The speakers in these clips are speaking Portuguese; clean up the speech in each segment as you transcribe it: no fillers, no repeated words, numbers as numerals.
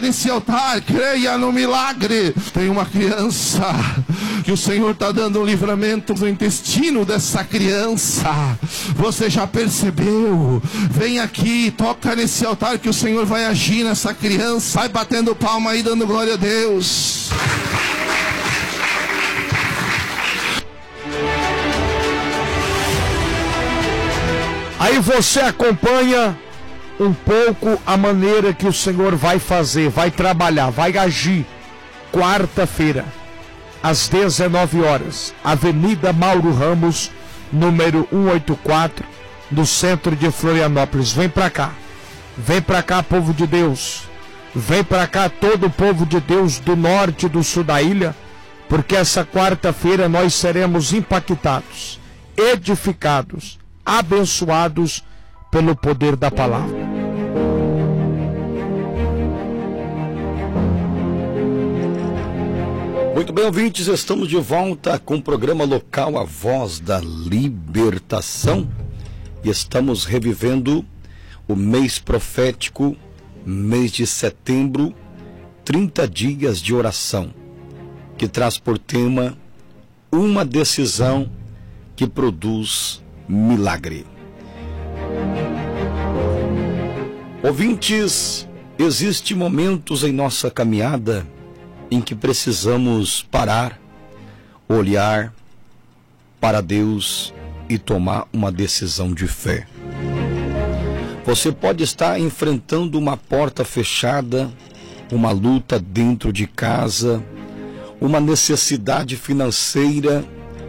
nesse altar, creia no milagre. Tem uma criança que o Senhor está dando um livramento no intestino dessa criança. Você já percebeu? Vem aqui, toca nesse altar que o Senhor vai agir nessa criança. Vai batendo palma aí, dando glória a Deus. Aí você acompanha um pouco a maneira que o Senhor vai fazer, vai trabalhar, vai agir. Quarta-feira, às 19 horas, Avenida Mauro Ramos, número 184, no centro de Florianópolis. Vem pra cá, povo de Deus. Vem pra cá, todo o povo de Deus do norte e do sul da ilha, porque essa quarta-feira nós seremos impactados, edificados, abençoados pelo poder da palavra. Muito bem, ouvintes, estamos de volta com o programa local A Voz da Libertação e estamos revivendo o mês profético, mês de setembro, 30 dias de oração, que traz por tema uma decisão que produz milagre. Ouvintes, existem momentos em nossa caminhada em que precisamos parar, olhar para Deus e tomar uma decisão de fé. Você pode estar enfrentando uma porta fechada, uma luta dentro de casa, uma necessidade financeira,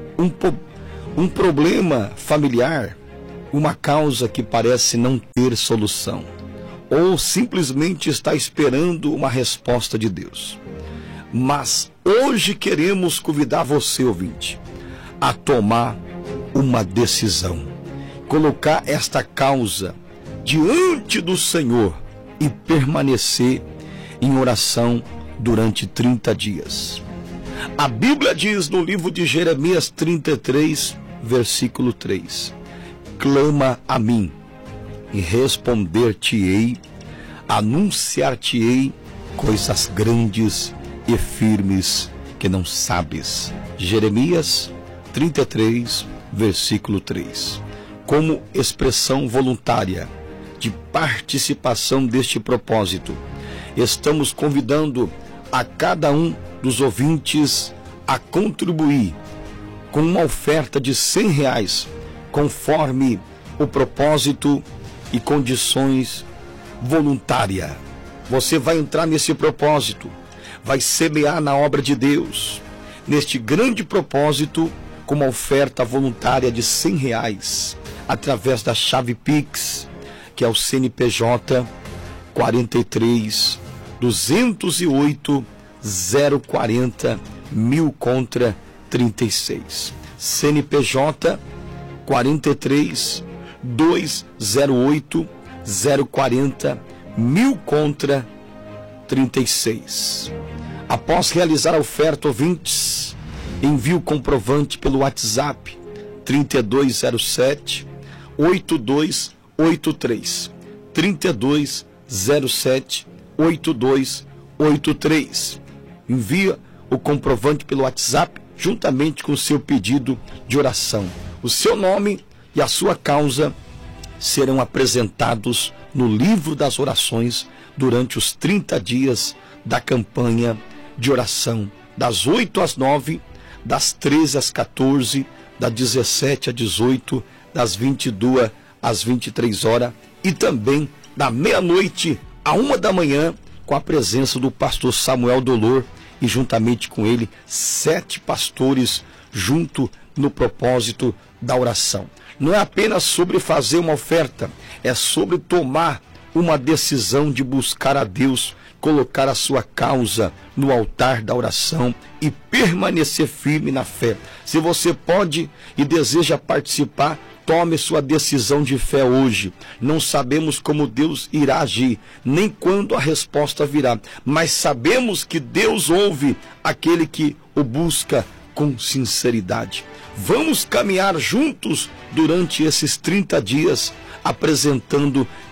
um problema familiar, uma causa que parece não ter solução, ou simplesmente está esperando uma resposta de Deus. Mas hoje queremos convidar você, ouvinte, a tomar uma decisão, colocar esta causa diante do Senhor e permanecer em oração durante 30 dias. A Bíblia diz no livro de Jeremias 33, versículo 3: clama a mim e responder-te-ei, anunciar-te-ei coisas grandes e firmes que não sabes. Jeremias 33, versículo 3. Como expressão voluntária de participação deste propósito, estamos convidando a cada um dos ouvintes a contribuir com uma oferta de R$100, conforme o propósito e condições voluntária. Você vai entrar nesse propósito, vai semear na obra de Deus, neste grande propósito, com uma oferta voluntária de R$100, através da chave Pix, que é o CNPJ 43 208 040 1000 contra 36. CNPJ 43 208 040 1000 contra 36. Após realizar a oferta, ouvintes, envie o comprovante pelo WhatsApp 3207 8283 3207 8283. Envia o comprovante pelo WhatsApp juntamente com o seu pedido de oração. O seu nome e a sua causa serão apresentados no livro das orações durante os 30 dias da campanha de oração, das 8 às 9, das 13 às 14, das 17 às 18, das 22 às 23 horas e também da meia-noite à 1 da manhã, com a presença do pastor Samuel Dolor e juntamente com ele 7 pastores junto no propósito da oração. Não é apenas sobre fazer uma oferta, é sobre tomar uma decisão de buscar a Deus, colocar a sua causa no altar da oração e permanecer firme na fé. Se você pode e deseja participar, tome sua decisão de fé hoje. Não sabemos como Deus irá agir, nem quando a resposta virá, mas sabemos que Deus ouve aquele que o busca com sinceridade. Vamos caminhar juntos durante esses 30 dias, apresentando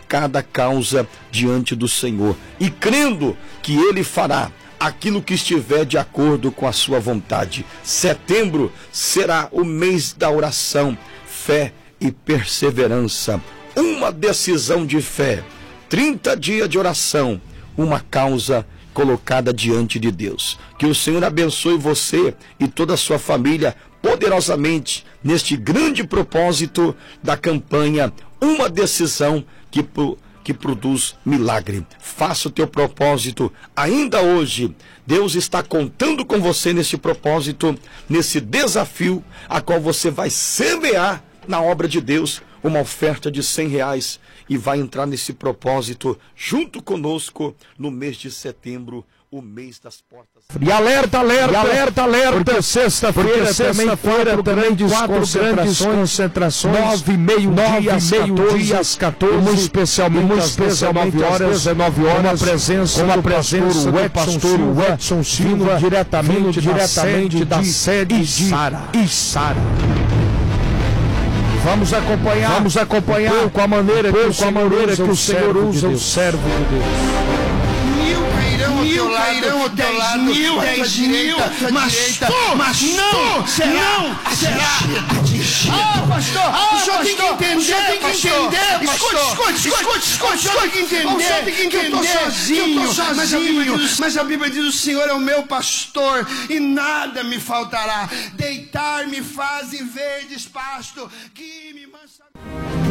cada causa diante do Senhor e crendo que Ele fará aquilo que estiver de acordo com a sua vontade. Setembro será o mês da oração, fé e perseverança. Uma decisão de fé, 30 dias de oração, uma causa colocada diante de Deus. Que o Senhor abençoe você e toda a sua família poderosamente neste grande propósito da campanha Uma Decisão que produz milagre. Faça o teu propósito ainda hoje. Deus está contando com você nesse propósito, nesse desafio, a qual você vai semear na obra de Deus uma oferta de R$100 e vai entrar nesse propósito junto conosco no mês de setembro, o mês das portas. E alerta, porque sexta-feira também quatro grandes concentrações, 9 meio-dia às 14, especialmente às 19 horas, com a presença do pastor Edson Silva, diretamente da sede de Içara. Vamos acompanhar com a maneira que o Senhor usa o servo de Deus. Mil cairão ao teu lado, 10 mil, mas não será atingido. Pastor, o senhor tem que entender, pastor. Escute, o senhor tem que entender que eu estou sozinho, mas a Bíblia diz, o Senhor é o meu pastor e nada me faltará. Deitar-me faz em verdes pasto, guie-me mansamente.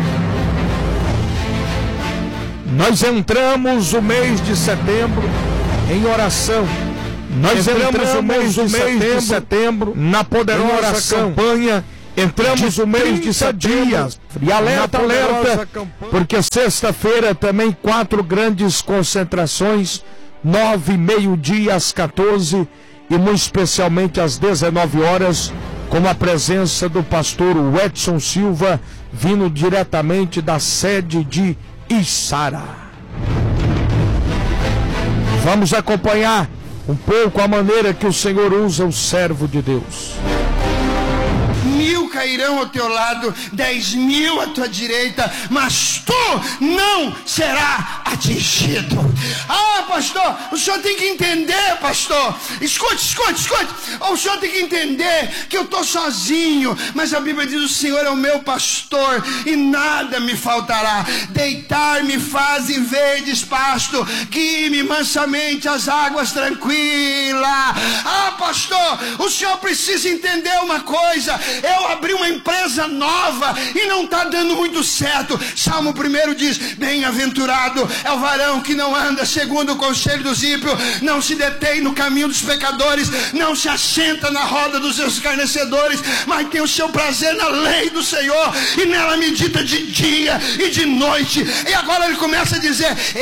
Nós entramos o mês de setembro em oração. Nós entramos o mês de setembro na poderosa campanha. Entramos o mês de setembro. E alerta, porque sexta-feira também 4 grandes concentrações, 9 meio-dia às 14 e muito especialmente às 19 horas, com a presença do pastor Edson Silva, vindo diretamente da sede de Içara. Vamos acompanhar um pouco a maneira que o Senhor usa o servo de Deus. 1000 cairão ao teu lado, 10 mil à tua direita, mas tu não será atingido. Pastor, o senhor tem que entender, pastor. Escute. O senhor tem que entender que eu estou sozinho, mas a Bíblia diz, o Senhor é o meu pastor e nada me faltará. Deitar-me faz em verdes pasto, guie-me mansamente às águas tranquilas. Pastor, o senhor precisa entender uma coisa. Eu abri uma empresa nova e não está dando muito certo. Salmo 1 diz, bem-aventurado é o varão que não anda segundo o conselho dos ímpios, não se detém no caminho dos pecadores, não se assenta na roda dos escarnecedores, mas tem o seu prazer na lei do Senhor e nela medita de dia e de noite. E agora ele começa a dizer,